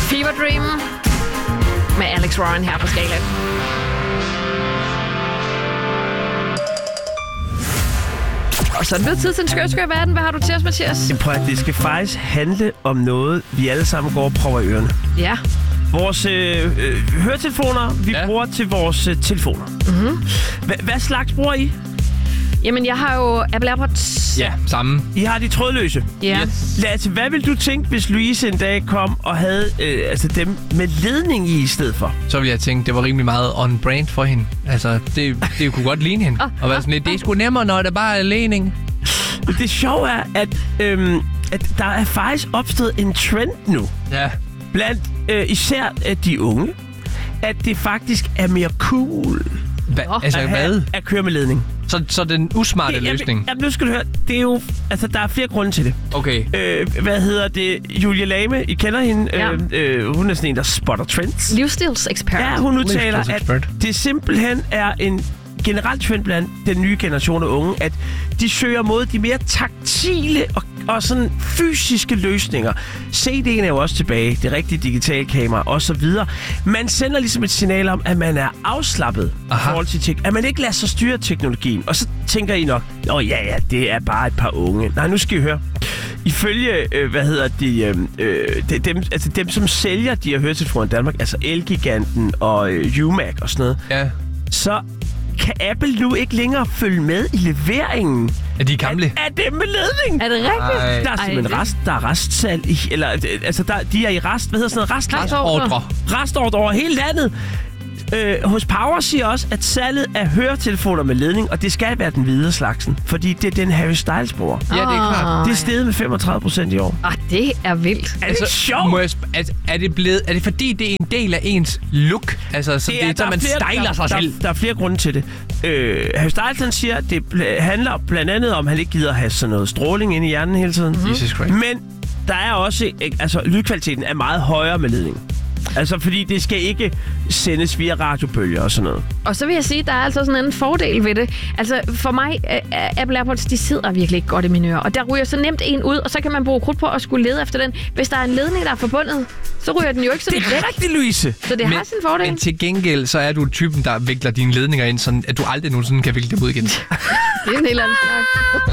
Fever Dream med Alex Warren her på Skala. Og så er det blevet tid til en skør verden. Hvad har du til os, Mathias? Det skal faktisk handle om noget, vi alle sammen går og prøver i ørerne. Ja. Vores høretelefoner, vi bruger til vores telefoner. Mm-hmm. Hvad slags bruger I? Jamen, jeg har jo Apple AirPods. Ja, samme. I har de trådløse? Ja. Yes. Lasse, hvad ville du tænke, hvis Louise en dag kom og havde dem med ledning i stedet for? Så ville jeg tænke, det var rimelig meget on-brand for hende. Altså, det kunne godt ligne hende. Og være sådan lidt, det er sgu nemmere, når der bare er ledning. Det sjove er, at der er faktisk opstået en trend nu. Ja. Blandt især de unge, at det faktisk er mere cool at køre med ledning. Så den usmarte løsning? Jamen, nu skal du høre, det er jo, der er flere grunde til det. Okay. Julia Lame, I kender hende. Ja. Hun er sådan en, der spotter trends. Livsstilsekspert. Ja, hun udtaler, at det simpelthen er en generelt trend blandt den nye generation af unge, at de søger mod de mere taktile og sådan fysiske løsninger. CD'en er jo også tilbage, det rigtige digitale kamera og så videre. Man sender ligesom et signal om, at man er afslappet i forhold til at man ikke lader sig styre teknologien. Og så tænker I nok, det er bare et par unge. Nej, nu skal I høre. Ifølge, dem som sælger de her høretelefoner i Danmark, altså Elgiganten og UMAC og sådan noget, så kan Apple nu ikke længere følge med i leveringen af de gamle. Af dem med ledning. Er det rigtigt? Der er simpelthen der er restsalg i, de er i rest, hvad hedder sådan noget? Restordre over hele landet. Hos Power siger også, at salget af høretelefoner med ledning, og det skal være den hvide slagsen, fordi det er den Harry Styles bruger. Ja, det er klart. Det er steget med 35% i år. Det er vildt. Er det sjovt? Er det fordi, det er en del af ens look? Altså, så det er man styler sig selv? Der er flere grunde til det. Harry Styles, han siger, det handler blandt andet om, at han ikke gider have sådan noget stråling inde i hjernen hele tiden. Jesus Christ. Men der er også, lydkvaliteten er meget højere med ledning. Altså, fordi det skal ikke sendes via radiobølger og sådan noget. Og så vil jeg sige, at der er altså sådan en fordel ved det. Altså, for mig, Apple AirPods, de sidder virkelig ikke godt i mine ører. Og der ryger så nemt en ud, og så kan man bruge krudt på at skulle lede efter den. Hvis der er en ledning, der er forbundet, så ryger den jo ikke sådan væk. Det er rigtigt, Louise. Så det har sin fordel. Men til gengæld, så er du typen, der vikler dine ledninger ind, sådan at du aldrig nogensinde kan vikle dem ud igen. Det er en helt anden snak.